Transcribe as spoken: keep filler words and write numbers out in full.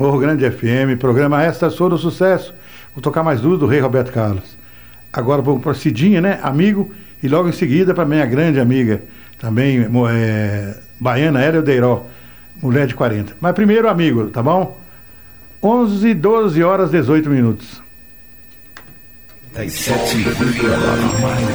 Morro Grande F M, programa Esta Sou do Sucesso. Vou tocar mais duas do Rei Roberto Carlos. Agora vamos para Cidinha, né? Amigo. E logo em seguida para minha grande amiga, também é, baiana, Hélio Deiró, mulher de quarenta. Mas primeiro, amigo, tá bom? onze, doze horas, dezoito minutos. Das sete e vinte